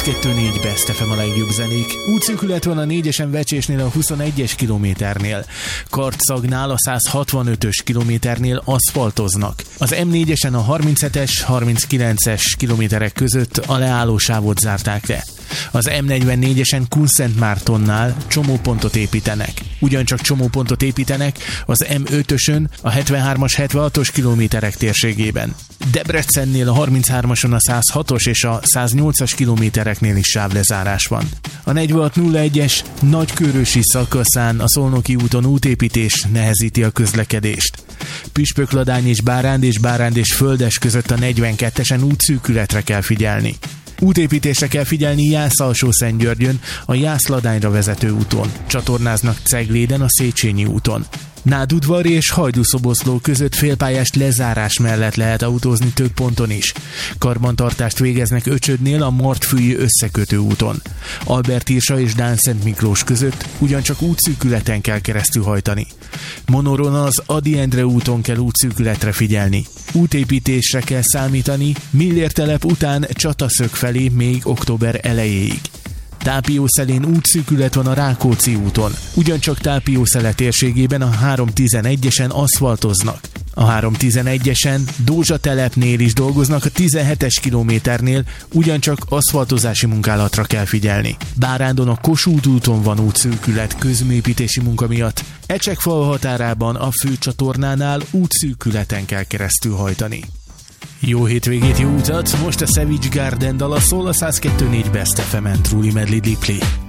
102.4 Best FM a legjobb zenék. Útszűkület van a 4-esen Vecsésnél a 21-es kilométernél. Kartszagnál a 165-ös kilométernél aszfaltoznak. Az M4-esen a 37-es, 39-es kilométerek között a leállósávot zárták le. Az M44-esen Kunszentmártonnál csomópontot építenek. Ugyancsak csomópontot építenek az M5-ösön a 73-as, 76-os kilométerek térségében. Debrecennél a 33-ason a 106-os és a 108-as kilométereknél is sávlezárás van. A 4601-es nagykőrösi szakaszán a Szolnoki úton útépítés nehezíti a közlekedést. Püspökladány és Báránd és Földes között a 42-esen útszűkületre kell figyelni. Útépítésre kell figyelni Jász-Alsó-Szentgyörgyön, a Jász-Ladányra vezető úton. Csatornáznak Cegléden, a Széchenyi úton. Nádudvar és Hajdúszoboszló között félpályás lezárás mellett lehet autózni több ponton is. Karbantartást végeznek Öcsödnél, a Martfülyi összekötő úton. Albertirsa és Dánszent Miklós között ugyancsak útszűkületen kell keresztülhajtani. Monoron az Ady Endre úton kell útszűkületre figyelni. Útépítésre kell számítani Millértelep után Csataszög felé még október elejéig. Tápiószelén útszűkület van a Rákóczi úton. Ugyancsak Tápiószele térségében a 311-esen aszfaltoznak. A 311-esen Dózsatelepnél is dolgoznak, a 17-es kilométernél ugyancsak aszfaltozási munkálatra kell figyelni. Bárándon a Kossuth úton van útszűkület közműépítési munka miatt. Ecsekfal határában a főcsatornánál útszűkületen kell keresztülhajtani. Jó hétvégét, jó utat! Most a Savage Garden dala szól a 102.4 Best FM-en, Truly Medley Deeply.